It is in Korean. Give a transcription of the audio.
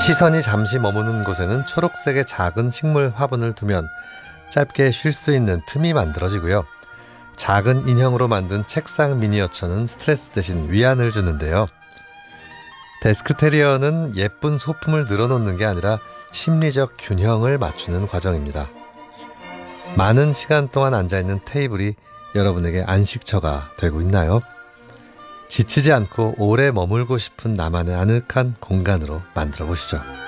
시선이 잠시 머무는 곳에는 초록색의 작은 식물 화분을 두면 짧게 쉴 수 있는 틈이 만들어지고요. 작은 인형으로 만든 책상 미니어처는 스트레스 대신 위안을 주는데요. 데스크 테리어는 예쁜 소품을 늘어놓는 게 아니라 심리적 균형을 맞추는 과정입니다. 많은 시간 동안 앉아있는 테이블이 여러분에게 안식처가 되고 있나요? 지치지 않고 오래 머물고 싶은 나만의 아늑한 공간으로 만들어 보시죠.